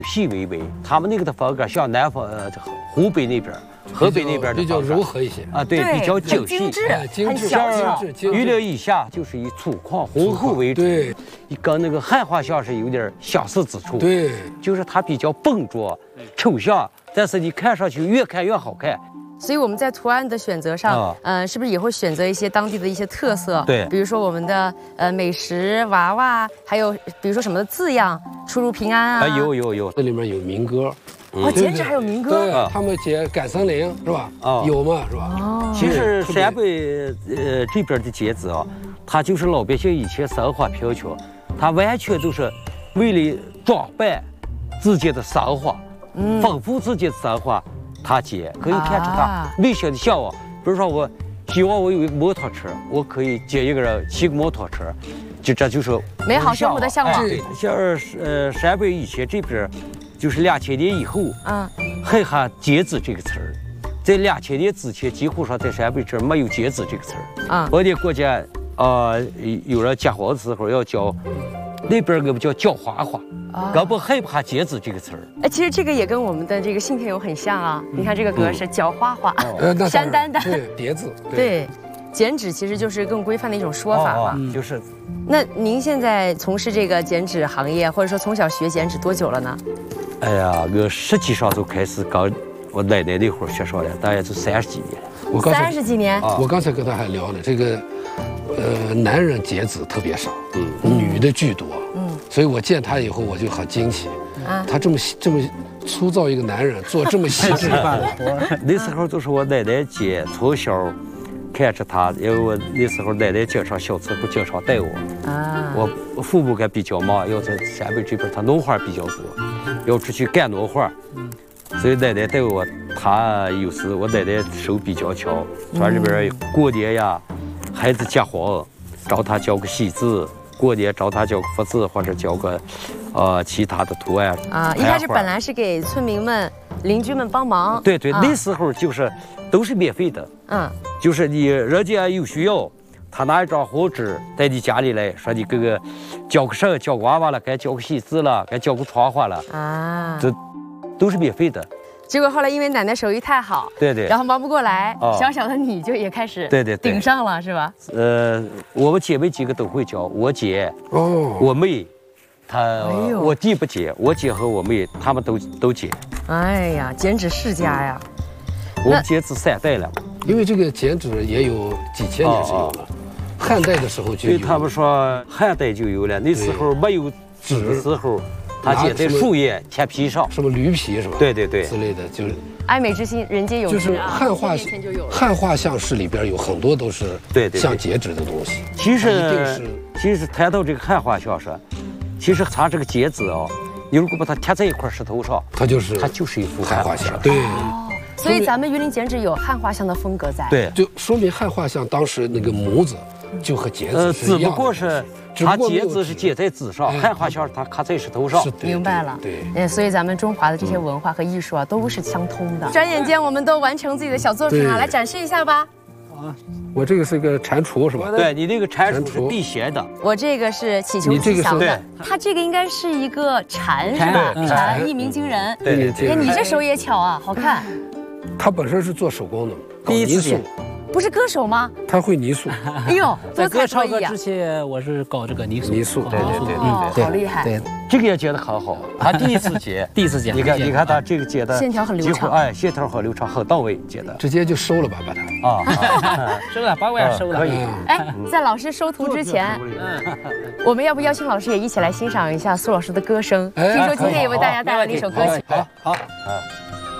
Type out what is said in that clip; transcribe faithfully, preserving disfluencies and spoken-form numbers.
细微微，他们那个的风格像南方呃湖北那边。 河北那边的比较柔和一些啊，对，比较精细， 精致， 精致。预料以下就是以粗犷浑厚为主， 对， 跟那个汉画像是有点相似之处， 对， 就是它比较笨拙、抽象，但是你看上去越看越好看。 所以我们在图案的选择上，哦、呃，是不是也会选择一些当地的一些特色？ 对， 比如说我们的呃美食、娃娃，还有比如说什么的字样，出入平安啊。 啊，有有有， 这里面有民歌。 哦，剪纸还有民歌， 对，他们剪赶森林是吧？啊，有嘛是吧？ 哦， 其实陕北呃这边的剪纸啊，它就是老百姓以前生活贫穷，它完全都是为了装扮自己的生活，嗯，丰富自己的生活，他剪可以看出他内心的向往。比如说我希望我有一个摩托车，我可以接一个人骑个摩托车，就这就是美好生活的向往。 像呃陕北以前这边。 就是两千年以后， 嗯， 还喊“剪纸”这个词儿，在两千年之前，几乎上在陕北这儿没有“剪纸”这个词儿。啊，我的国家，呃，有人结婚的时候要叫，那边我们叫叫花花，根本害怕“剪纸”这个词儿。 哎，其实这个也跟我们的这个信天游很像啊。你看这个格是叫花花，山丹丹， 对，叠字， 对。 剪纸其实就是更规范的一种说法嘛， 哦、就是。 那您现在从事这个剪纸行业，或者说从小学剪纸多久了呢？ 哎呀，我实际上就开始跟我奶奶那会儿学上了，大概就三十几年。 我刚才三十几年， 我刚才跟他还聊了这个，呃，男人剪纸特别少，嗯，女的居多，嗯，所以我见他以后我就很惊奇，啊，他这么这么粗糙一个男人做这么细致的活， 那时候都是我奶奶剪，从小。 看着他，因为我那时候奶奶经常小时候经常带我，啊，我父母还比较忙，要在陕北这边，他农活比较多，要出去干农活，嗯，所以奶奶带我，他有时我奶奶手比较巧，村里边过年呀，孩子结婚，找他教个喜字，过年找他教个福字或者教个，呃，其他的图案啊。一开始本来是给村民们、邻居们帮忙， 对对，那时候就是。 都是免费的，嗯，就是你人家有需要，他拿一张红纸带你家里来说你这个教个啥，教个娃娃了，该教个喜字了，该教个窗花了啊，这都是免费的。 结果后来因为奶奶手艺太好， 对对， 然后忙不过来，哦、小小的你就也开始对对顶上了，是吧？ 呃，我们姐妹几个都会教，我姐，哦，我妹，她，哎、我弟不剪，我姐和我妹他们都都剪。 哎呀，剪纸世家呀！ 我们剪纸三代了， 因为这个剪纸也有几千年是有了，汉代的时候就有。 对他们说汉代就有了，那时候没有纸的时候，他剪在树叶、铁皮上， 什么驴皮是吧？ 对对对， 之类的，就是爱美之心，人皆有之。 就是汉画，汉画像是里边有很多都是对对像剪纸的东西。 其实其实谈到这个汉画像是，其实它这个剪纸啊，你如果把它贴在一块石头上， 它就是它就是一幅汉画像，对。 所以咱们榆林剪纸有汉画像的风格在， 对， 就说明汉画像当时那个模子就和剪纸是一样的， 只不过是它剪纸是剪在纸上，汉画像它刻在石头上。 明白了， 对， 嗯，所以咱们中华的这些文化和艺术啊都是相通的。转眼间我们都完成自己的小作品了，来展示一下吧。 啊，我这个是一个蟾蜍是吧？ 对你那个蟾蜍是辟邪的， 我这个是祈求吉祥的。它这个应该是一个蝉是吧？蝉一鸣惊人。 对， 哎，你这手也巧啊，好看。 他本身是做手工的，搞泥塑， 不是歌手吗？ 他会泥塑。 哎呦， 在歌唱歌之前，我是搞这个泥塑。 泥塑， 对对对对， 好厉害。 对，这个也剪得很好。他第一次剪， 第一次剪， 你看你看他这个剪的线条很流畅， 哎，线条很流畅，很到位，剪的。 直接就收了吧，把它啊， 收了，把我也收了。 可以。 哎，在老师收徒之前，我们要不邀请老师也一起来欣赏一下苏老师的歌声？听说今天也为大家带来了一首歌曲。 好，好， 啊。